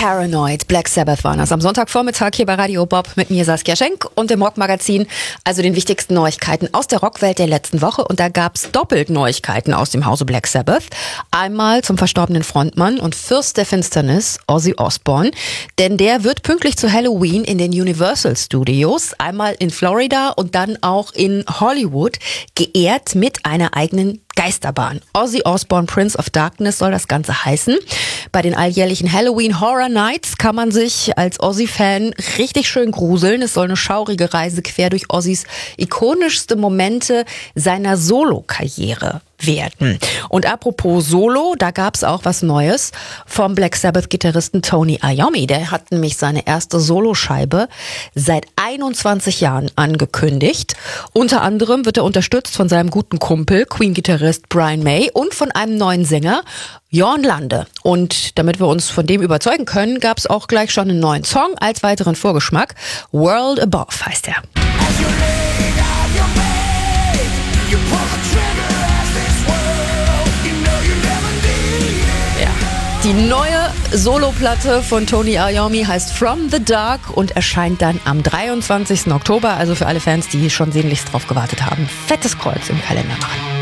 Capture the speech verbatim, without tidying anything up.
Paranoid, Black Sabbath waren das am Sonntagvormittag hier bei Radio Bob mit mir Saskia Schenk und dem Rockmagazin, also den wichtigsten Neuigkeiten aus der Rockwelt der letzten Woche. Und da gab's doppelt Neuigkeiten aus dem Hause Black Sabbath. Einmal zum verstorbenen Frontmann und Fürst der Finsternis, Ozzy Osbourne. Denn der wird pünktlich zu Halloween in den Universal Studios, einmal in Florida und dann auch in Hollywood, geehrt mit einer eigenen Geisterbahn. Ozzy Osbourne, Prince of Darkness soll das Ganze heißen. Bei den alljährlichen Halloween Horror Nights kann man sich als Ozzy-Fan richtig schön gruseln. Es soll eine schaurige Reise quer durch Ozzys ikonischste Momente seiner Solo-Karriere werden. Und apropos Solo, da gab's auch was Neues vom Black Sabbath-Gitarristen Tony Iommi. Der hat nämlich seine erste Soloscheibe seit einundzwanzig Jahren angekündigt. Unter anderem wird er unterstützt von seinem guten Kumpel, Queen-Gitarrist Brian May, und von einem neuen Sänger, Jorn Lande. Und damit wir uns von dem überzeugen können, gab's auch gleich schon einen neuen Song als weiteren Vorgeschmack. World Above heißt er. Die neue Soloplatte von Tony Iommi heißt From the Dark und erscheint dann am dreiundzwanzigsten Oktober. Also für alle Fans, die schon sehnlichst drauf gewartet haben, fettes Kreuz im Kalender machen.